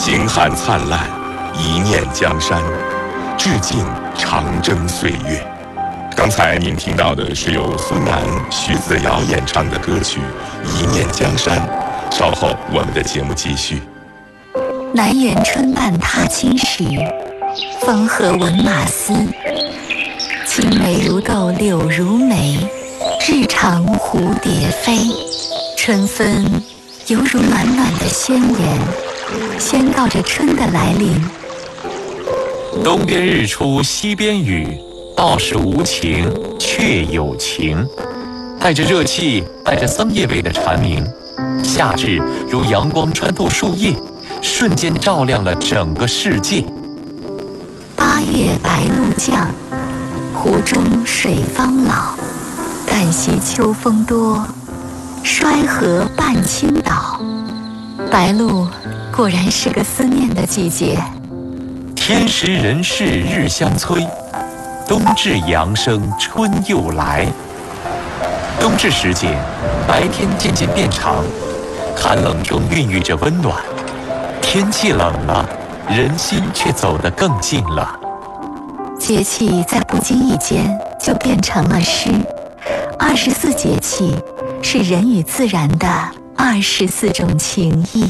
星汉灿烂，一念江山，致敬长征岁月。刚才您听到的是由孙楠、徐子瑶演唱的歌曲《一念江山》。稍后我们的节目继续。 南园春半踏青时，风和闻马嘶。青梅如豆柳如眉，日长蝴蝶飞。春分犹如暖暖的宣言，宣告着春的来临。 东边日出西边雨，道是无晴却有晴。带着热气，带着桑叶尾的蝉鸣，夏至如阳光穿透树叶，瞬间照亮了整个世界。 8月白露降，湖中水方老。旦夕秋风多，衰河半倾倒。白露果然是个思念的季节。 天时人事日相催，冬至阳生春又来。冬至时节，白天渐渐变长，寒冷中孕育着温暖。天气冷了，人心却走得更近了。 节气在不经意间就变成了诗。24节气是人与自然的24种情谊。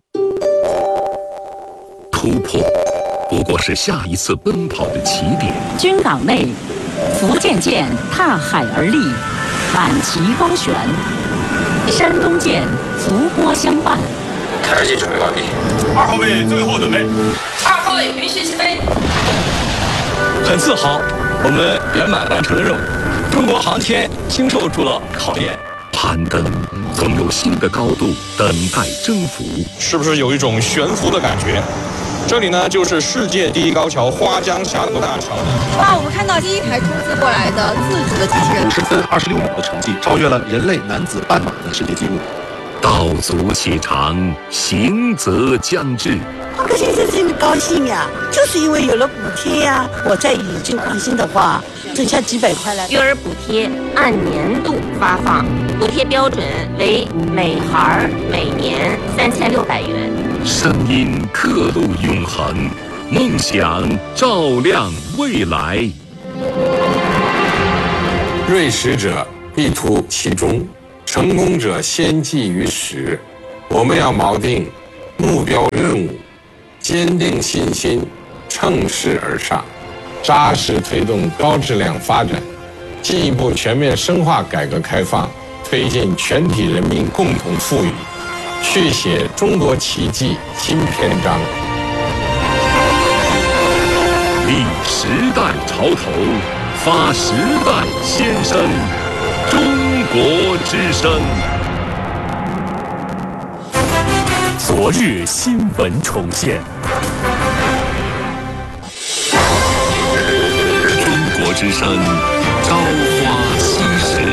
突破不过是下一次奔跑的起点。 军港内，福建舰踏海而立，满旗高悬；山东舰伏波相伴。 开始准备完毕 ，2号位最后准备 ，2号位允许起飞。 很自豪，我们圆满完成了任务。中国航天经受住了考验， 攀登总有新的高度等待征服。 是不是有一种悬浮的感觉？这里呢，就是世界第一高桥花江峡谷大桥。 哇，我们看到第一台冲刺过来的自主的机器人 ，50分26秒的成绩，超越了人类男子半马的世界纪录。 道阻且长，行则将至。 可现在真的高兴呀，就是因为有了补贴呀。我再以旧换新的话，挣下几百块来。 育儿补贴按年度发放，补贴标准为每孩每年3600元。 声音刻录永恒，梦想照亮未来。 锐实者必图其中，成功者先记于始。我们要锚定目标任务，坚定信心，乘势而上，扎实推动高质量发展，进一步全面深化改革开放，推进全体人民共同富裕，续写中国奇迹新篇章。 立时代潮头，发时代先声，中国之声。 昨日新闻重现， 中国之声，朝花夕拾。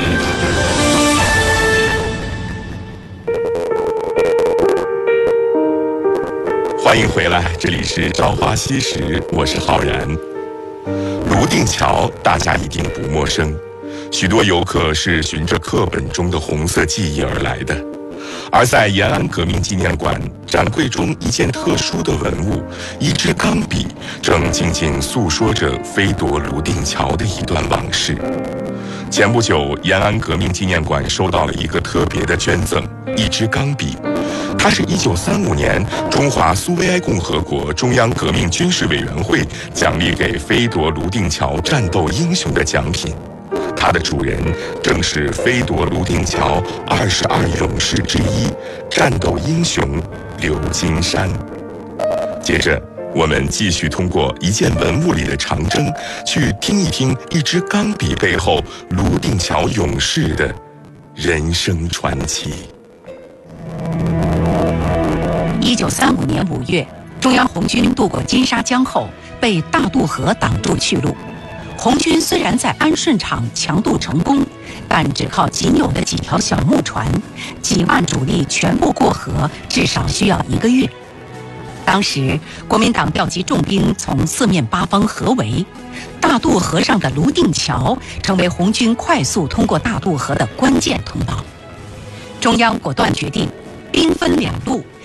欢迎回来，这里是朝花夕拾，我是浩然。泸定桥大家一定不陌生，许多游客是循着课本中的红色记忆而来的。而在延安革命纪念馆展柜中，一件特殊的文物，一支钢笔，正静静诉说着飞夺泸定桥的一段往事。前不久，延安革命纪念馆收到了一个特别的捐赠，一支钢笔。它是1935年中华苏维埃共和国中央革命军事委员会奖励给飞夺泸定桥战斗英雄的奖品。它的主人正是飞夺泸定桥22勇士之一，战斗英雄刘金山。接着，我们继续通过一件文物里的长征，去听一听一支钢笔背后泸定桥勇士的人生传奇。 1935年5月，中央红军渡过金沙江后，被大渡河挡住去路。红军虽然在安顺场强渡成功，但只靠仅有的几条小木船，几万主力全部过河，至少需要1个月。当时，国民党调集重兵从四面八方合围，大渡河上的泸定桥成为红军快速通过大渡河的关键通道。中央果断决定兵分2路，加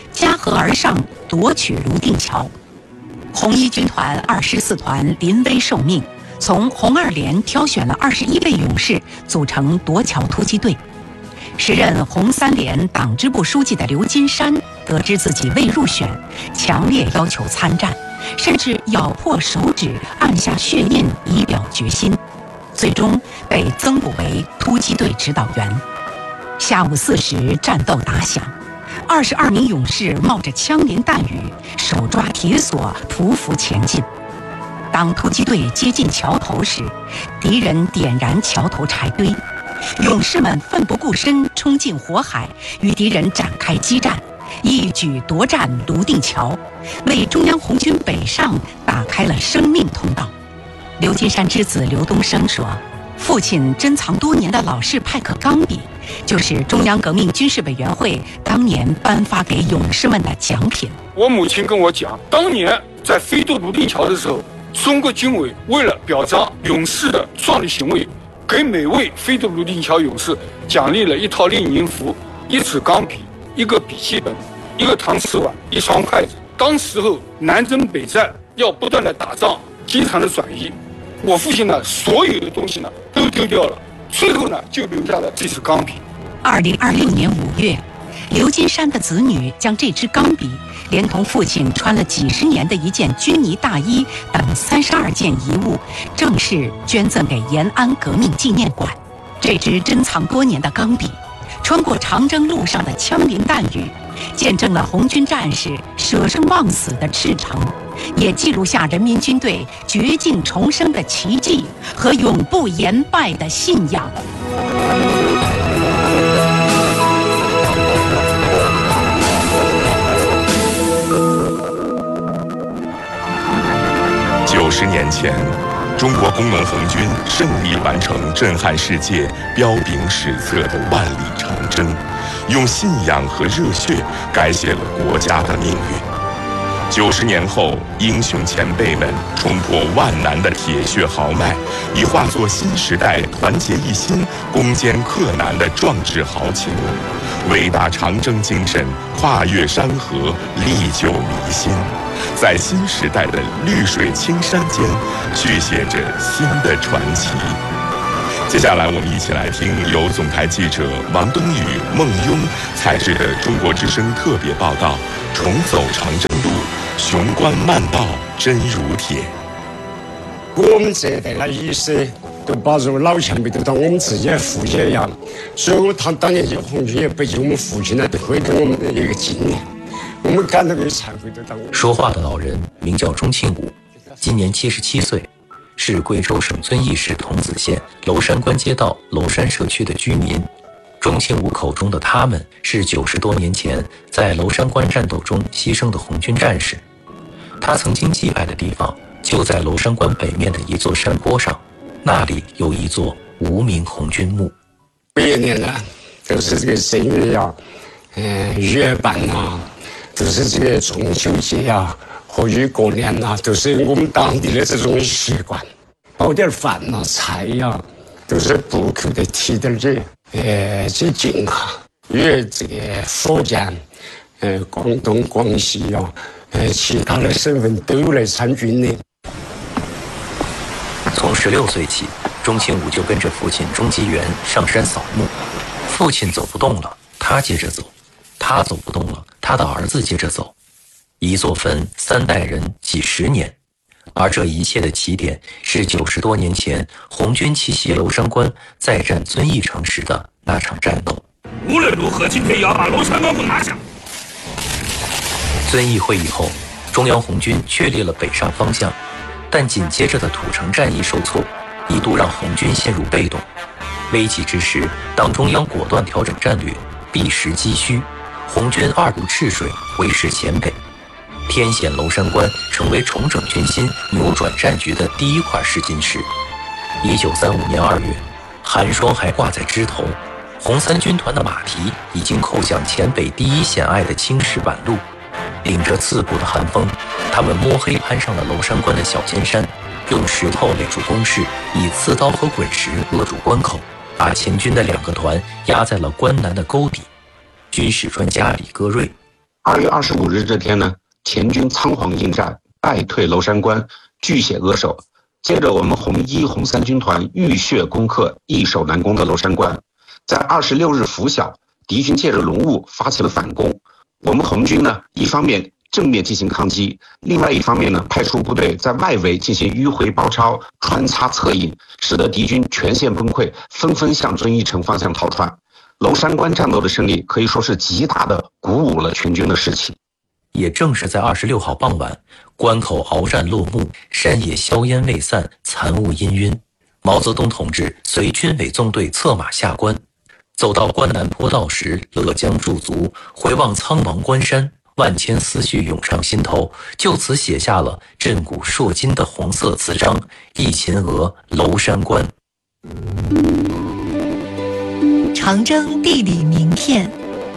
河而上，夺取泸定桥。红一军团24团临危受命，从红二连挑选了21位勇士组成夺桥突击队。时任红三连党支部书记的刘金山得知自己未入选，强烈要求参战，甚至咬破手指按下血印以表决心，最终被增补为突击队指导员。下午4时，战斗打响，22名勇士冒着枪林弹雨，手抓铁索，匍匐前进。当突击队接近桥头时，敌人点燃桥头柴堆，勇士们奋不顾身冲进火海，与敌人展开激战，一举夺占泸定桥，为中央红军北上打开了生命通道。刘金山之子刘东升说，父亲珍藏多年的老式派克钢笔，就是中央革命军事委员会当年颁发给勇士们的奖品。 我母亲跟我讲，当年在飞渡泸定桥的时候，中国军委为了表彰勇士的壮丽行为，给每位飞渡泸定桥勇士奖励了一套列宁服、一尺钢笔、一个笔记本、一个搪瓷碗、一双筷子。当时候南征北战要不断的打仗，经常的转移，我父亲呢，所有的东西呢都丢掉了，最后呢就留下了这支钢笔。 2026年5月，刘金山的子女将这支钢笔连同父亲穿了几十年的一件军呢大衣等32件遗物，正式捐赠给延安革命纪念馆。这支珍藏多年的钢笔，穿过长征路上的枪林弹雨，见证了红军战士舍生忘死的赤诚，也记录下人民军队绝境重生的奇迹和永不言败的信仰。 90年前，中国工农红军胜利完成震撼世界、彪炳史册的万里长征，用信仰和热血改写了国家的命运。90年后，英雄前辈们冲破万难的铁血豪迈，已化作新时代团结一心、攻坚克难的壮志豪情。伟大长征精神跨越山河，历久弥新，在新时代的绿水青山间续写着新的传奇。接下来我们一起来听由总台记者王东宇、孟庸采制的中国之声特别报道《重走长征路，雄关漫道真如铁》。 我们这一代的意识都把这老前辈都当我们自己的父亲一样，所以他当年这红军也不及我们父亲呢，都会给我们的一个纪念。我们感到有惭愧的当。 说话的老人名叫钟庆武，今年77岁，是贵州省遵义市桐梓县娄山关街道娄山社区的居民。钟庆武口中的他们是90多年前在娄山关战斗中牺牲的红军战士。他曾经祭拜的地方就在娄山关北面的一座山坡上，那里有一座无名红军墓。 每年呢，都是这个正月呀，月半呐，都是这个中秋节呀，或者过年呐，都是我们当地的这种习惯，包点饭呐、菜呀，都是不口的提点这这敬哈。因为这个福建、广东、广西呀，其他的省份都有来参军的。 从16岁起，钟庆武就跟着父亲钟吉元上山扫墓。父亲走不动了，他接着走；他走不动了，他的儿子接着走。一座坟，3代人，几十年。而这一切的起点是90多年前红军奇袭娄山关，再战遵义城时的那场战斗。 无论如何，今天也要把娄山关给拿下。 遵义会议后，中央红军确立了北上方向，但紧接着的土城战役受挫，一度让红军陷入被动。危急之时，党中央果断调整战略，避实击虚，红军2渡赤水，围师黔北。天险娄山关成为重整军心、扭转战局的第一块试金石。1935年2月，寒霜还挂在枝头，红三军团的马蹄已经扣向黔北第一险隘的青石板路。顶着刺骨的寒风，他们摸黑攀上了娄山关的小尖山，用石头垒住工事，以刺刀和滚石扼住关口，把前军的2个团压在了关南的沟底。军事专家李戈瑞： 2月25日这天呢，前军仓皇应战，败退娄山关，据险扼守。接着我们红1、红3军团浴血攻克易守难攻的娄山关。在26日拂晓，敌军借着浓雾发起了反攻。我们红军呢，一方面正面进行抗击，另外一方面呢，派出部队在外围进行迂回包抄、穿插策应，使得敌军全线崩溃，纷纷向遵义城方向逃窜。娄山关战斗的胜利可以说是极大的鼓舞了全军的士气。 也正是在26号傍晚，关口鏖战落幕，山野硝烟未散，残雾氤氲。毛泽东同志随军委纵队策马下关，走到关南坡道时，勒缰驻足，回望苍茫关山，万千思绪涌上心头，就此写下了震古烁今的红色词章《忆秦娥娄山关》。 长征地理名片。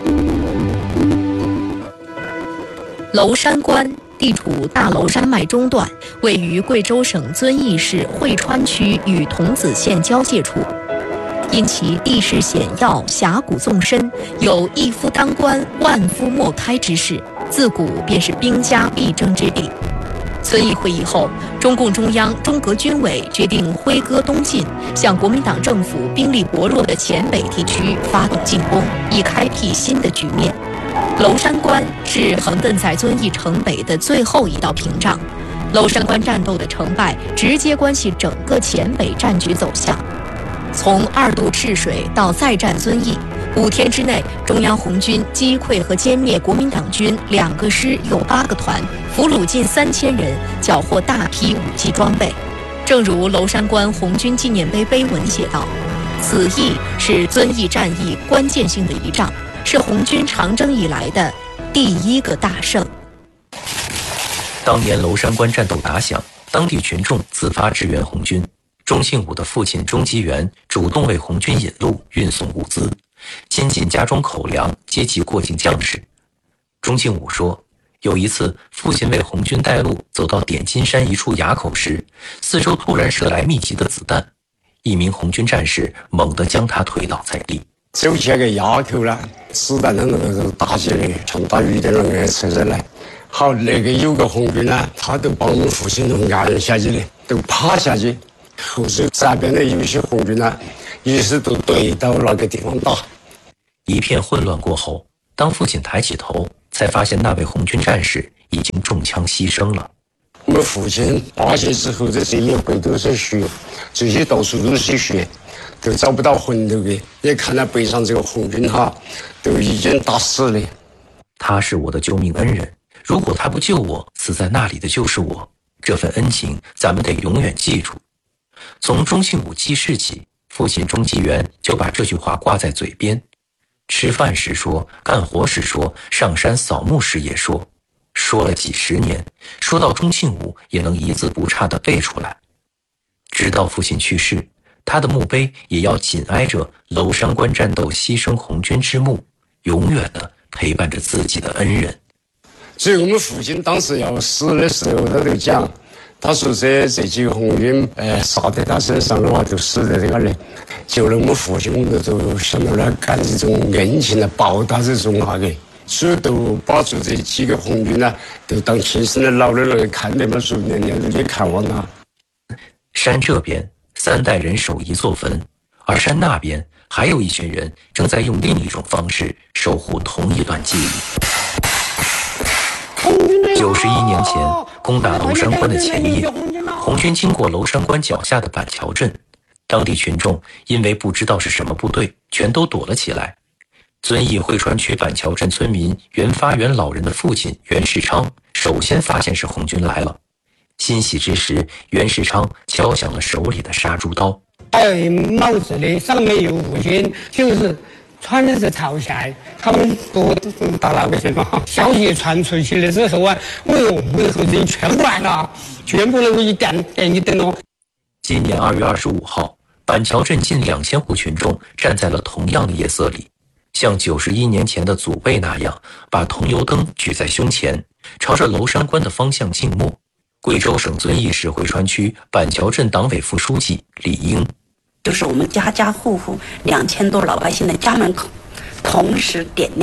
娄山关地处大娄山脉中段，位于贵州省遵义市会川区与桐梓县交界处。因其地势险要、峡谷纵深，有一夫当关、万夫莫开之势，自古便是兵家必争之地。遵义会议后，中共中央、中革军委决定挥戈东进，向国民党政府兵力薄弱的黔北地区发动进攻，以开辟新的局面。娄山关是横亘在遵义城北的最后一道屏障，娄山关战斗的成败直接关系整个黔北战局走向。从2渡赤水到再战遵义，5天之内，中央红军击溃和歼灭国民党军2个师有8个团，俘虏近3000人，缴获大批武器装备。正如娄山关红军纪念碑碑文写道：“此役是遵义战役关键性的一仗，是红军长征以来的第1个大胜。” 当年娄山关战斗打响，当地群众自发支援红军。钟庆武的父亲钟基元主动为红军引路、运送物资，亲近家中口粮，接济过境将士。钟庆武说，有一次父亲为红军带路，走到点金山一处垭口时，四周突然射来密集的子弹，一名红军战士猛地将他推倒在地。 走起那个垭口了，子弹那个打起来，像打雨的那个车子来。好，那个有个红军呢，他都把我们父亲都按下去的，都趴下去。后是这边的有些红军呢，也是都对到那个地方打。 一片混乱过后，当父亲抬起头，才发现那位红军战士已经中枪牺牲了。 我们父亲发现之后，这些背都是血，这些到处都是血，都找不到魂头的。也看到背上这个红军哈，都已经打死了。 他是我的救命恩人，如果他不救我，死在那里的就是我。这份恩情，咱们得永远记住。从钟庆武记事起，父亲钟基元就把这句话挂在嘴边，吃饭时说，干活时说，上山扫墓时也说，说了几十年，说到钟庆武也能一字不差地背出来。直到父亲去世，他的墓碑也要紧挨着娄山关战斗牺牲红军之墓，永远地陪伴着自己的恩人。 所以我们父亲当时要死的时候，他就讲，他说这几个红军杀在他身上的话，就死在这个里。就了我们父亲，我们就想到了干这种恩情来报答这种那个，所以都把住这几个红军呢，都当亲生的老人来看那本书，年年都去看望他。 山这边3代人守一座坟，而山那边还有一群人正在用另一种方式守护同一段记忆。91年前攻打娄山关的前夜，红军经过娄山关脚下的板桥镇，当地群众因为不知道是什么部队，全都躲了起来。遵义会川区板桥镇村民袁发元老人的父亲袁世昌首先发现是红军来了，欣喜之时，袁世昌敲响了手里的杀猪刀。 还有帽子的上面有五军，就是穿的是草鞋，他们都到那个地方。消息传出去了之后啊，为何人全部来了，全部那个一点一点哦。 今年2月25号，板桥镇近2000户群众站在了同样的夜色里，像91年前的祖辈那样，把桐油灯举在胸前，朝着娄山关的方向静默。贵州省遵义市会川区板桥镇党委副书记李英， 就是我们家家户户2000多老百姓的家门口同时点亮，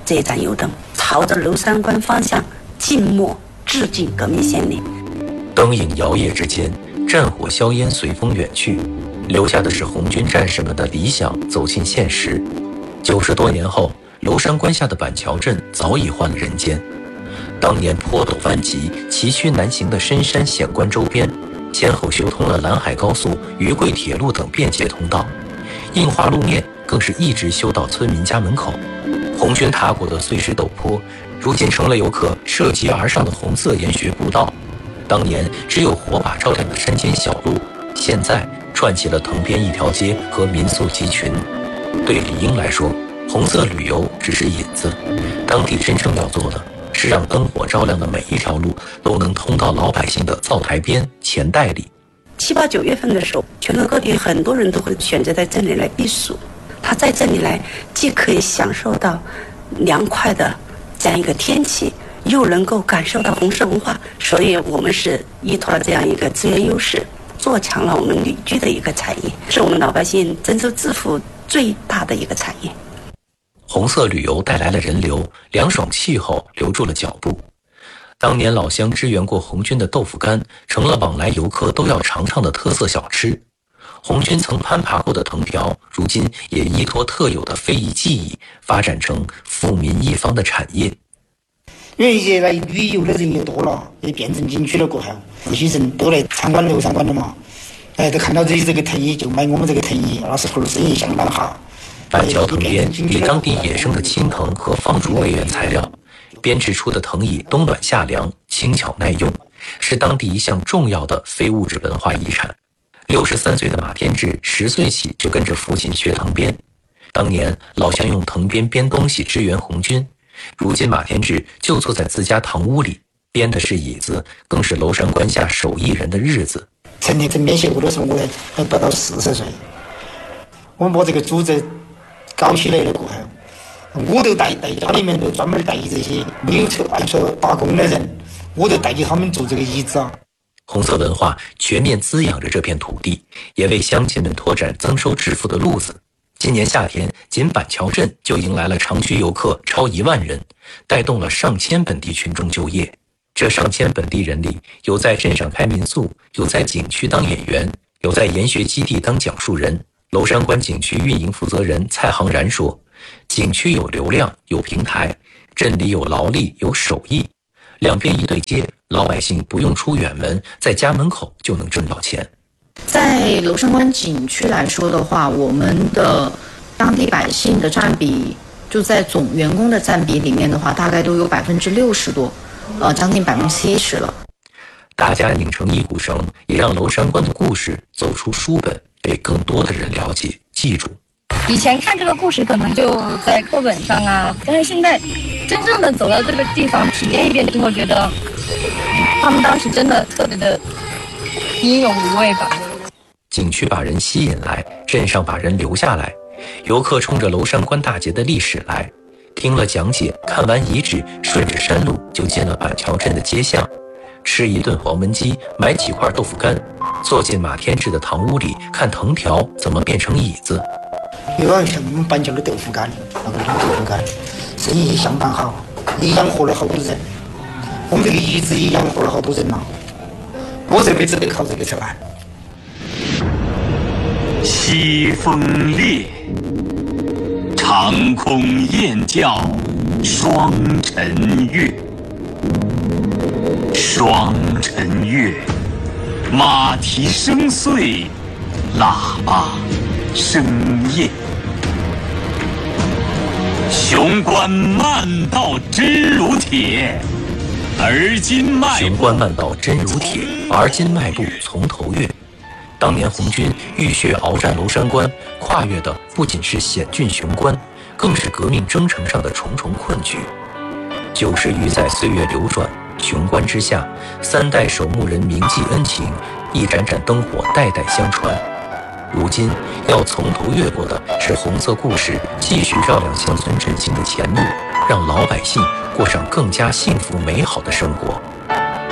折盏油灯，朝着娄山关方向静默致敬革命先烈。 灯影摇曳之间，战火硝烟随风远去，留下的是红军战士们的理想走进现实。90多年后，娄山关下的板桥镇早已换了人间。当年坡陡弯急、崎岖难行的深山险关周边，先后修通了兰海高速、渝桂铁路等便捷通道，硬化路面更是一直修到村民家门口。红军踏过的碎石陡坡，如今成了游客涉级而上的红色研学步道。当年只有火把照亮的山间小路，现在串起了藤边一条街和民宿集群。对李英来说，红色旅游只是引子，当地真正要做的是让灯火照亮的每一条路都能通到老百姓的灶台边、钱袋里。 7、8、9月份的时候，全国各地很多人都会选择在这里来避暑。他在这里来，既可以享受到凉快的这样一个天气，又能够感受到红色文化，所以我们是依托了这样一个资源优势，做强了我们旅居的一个产业，是我们老百姓增收致富最大的一个产业。 红色旅游带来了人流，凉爽气候留住了脚步。当年老乡支援过红军的豆腐干，成了往来游客都要尝尝的特色小吃。红军曾攀爬过的藤条，如今也依托特有的非遗技艺，发展成富民一方的产业。 因为一些来旅游的人又多了，也变成景区了过后，这些人都来参观娄山关了嘛，都看到这个藤椅就买我们这个藤椅，那时候生意相当好。 板桥藤编以当地野生的青藤和放竹为原材料，编制出的藤椅冬暖夏凉，轻巧耐用，是当地一项重要的非物质文化遗产。63岁的马天志10岁起就跟着父亲学藤编，当年老乡用藤编编东西支援红军，如今马天志就坐在自家堂屋里，编的是椅子，更是娄山关下手艺人的日子。 成立藤编协会的时候，我还不到40岁，我们把这个组织搞起来了过后，我都带家里面都专门带这些没有爱出打工的人，我都带给他们做这个椅子啊。 红色文化全面滋养着这片土地，也为乡亲们拓展增收致富的路子。今年夏天，仅板桥镇就迎来了常居游客超1万人，带动了上千本地群众就业。这上千本地人里，有在镇上开民宿，有在景区当演员，有在研学基地当讲述人。娄山关景区运营负责人蔡航然说，景区有流量，有平台，镇里有劳力，有手艺，两边一对接，老百姓不用出远门，在家门口就能挣到钱。 在娄山关景区来说的话，我们的当地百姓的占比，就在总员工的占比里面的话，大概都有60%多，将近70%了。 大家拧成一股绳，也让娄山关的故事走出书本，被更多的人了解、记住。 以前看这个故事可能就在课本上啊，但是现在真正的走到这个地方体验一遍之后，觉得他们当时真的特别的英勇无畏吧。 景区把人吸引来，镇上把人留下来，游客冲着娄山关大捷的历史来，听了讲解，看完遗址，顺着山路就进了板桥镇的街巷，吃一顿黄焖鸡，买几块豆腐干，坐进马天志的堂屋里，看藤条怎么变成椅子。 有点像我们板桥的豆腐干，那个豆腐干生意相当好，也养活了好多人。我们这个椅子也养活了好多人了，我这辈子得靠这个吃饭。 西风烈，长空雁叫双晨月。双晨月，马蹄声碎，喇叭声咽。雄关漫道真如铁，而今迈步。 雄关漫道真如铁，而今迈步从头越。当年红军浴血鏖战娄山关，跨越的不仅是险峻雄关，更是革命征程上的重重困局。90余载岁月流转，雄关之下，3代守墓人铭记恩情，一盏盏灯火代代相传。如今要从头越过的是红色故事继续照亮乡村振兴的前路，让老百姓过上更加幸福美好的生活。